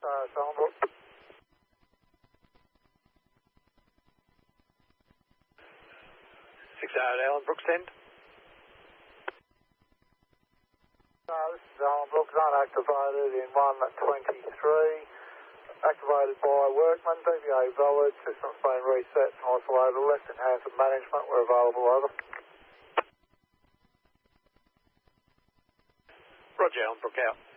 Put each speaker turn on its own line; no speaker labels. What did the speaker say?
Sellenbrook.
6 Ellenbrook, send.
This is Ellenbrook, unactivated in 123. Activated by Workman, DVA valid, system's been reset and isolated, left in hands of management, we're available, over.
Roger, Ellenbrook out.